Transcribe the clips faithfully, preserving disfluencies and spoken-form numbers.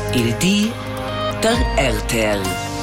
Il D der R T L.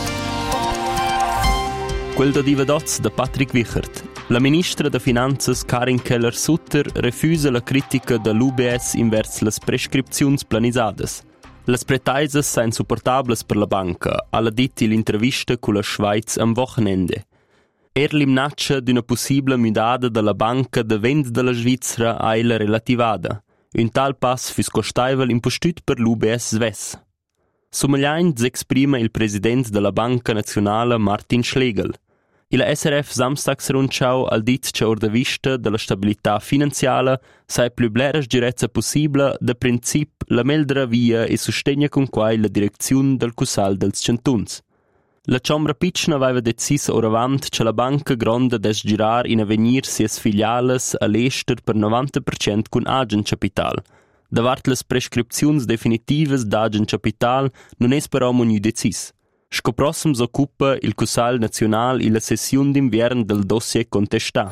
Quel da divadoz da Patrick Wichert. La ministra de Finanzas Karin Keller-Sutter refusa la critica dell'U B S invers las prescripziuns planisadas. Las pretaisas sa insupportables per la banca, alla ditti l'intervista con la Schweiz am Wochenende. Er l'imnaccia d'una possibile mudada della banca de vent della Svizzera a ella relativada. Un tal pass fus costaivel impostut per l'U B S Sves. Somagliain s'exprima il president della Banca Nazionale Martin Schlegel. Il S R F samstagsrundschau al dit che or da vista della stabilità finanziala sai più bleras girezza possibile da princip la meldra via e sostegna con quai la direzione del Cussal dels Centuns. La Ciambra Pitschna aveva deciso oravant che la banca gronda des girar in avenir sies filiales all'ester per novanta per cento con agent capital. Davart las prescripziuns definitivas d'agent capital non es però monu decis. Scoprossem s'occupa il Cussal Nacional e la sessione d'invern del dossier contestà.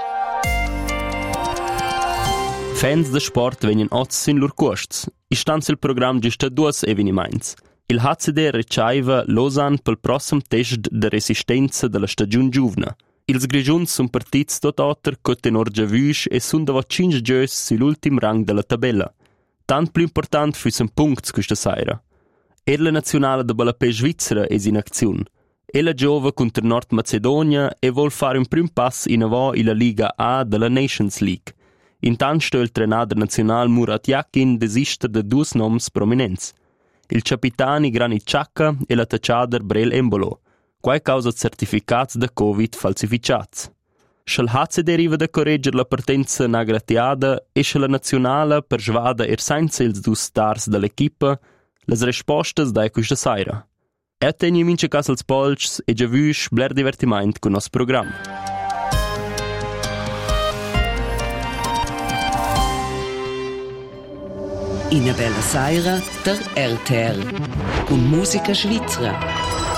Fans de sport venien oz in lur costs. Istanz il programma giusta duas eveniments. Il H C D recaiva Lausanne pel prossem test de resistenza della stagione giuvna. Ils grigiuns sun partits tot otter co tenor giavusch e sun davo cinque giös sull'ultim rang della tabella. Tant più important füssen punkts questa saira. Er la nazionale de Ballapè Svizzera es in azione. Ella giova contro Nord Macedonia e vuol fare un prim pass in avò in la Liga A della Nations League. Intanto sto il trenader nazionale Murat Yakin desiste de dus noms prominents. Il capitani Granit Xhaka e la tacciader Brel Embolo, quai causa certificats de Covid falsificats. Schel H C deriva da corregger la partenza nagratiada e schel la nazionale per svada er senza ils dus stars dell'equipa las respostas dai questa saira. E teni mince cas als polcs e già vusch bler divertiment con nos programma. Ina bella saira der R T L. Con musica svizzera.